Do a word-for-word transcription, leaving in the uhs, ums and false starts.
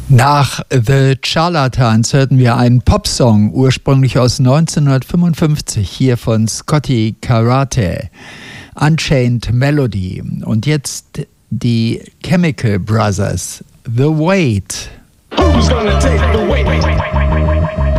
Nach The Charlatans hörten wir einen Popsong, ursprünglich aus neunzehnhundertfünfundfünfzig, hier von Scotty Karate, Unchained Melody. Und jetzt die Chemical Brothers, The Weight. Who's gonna take the weight?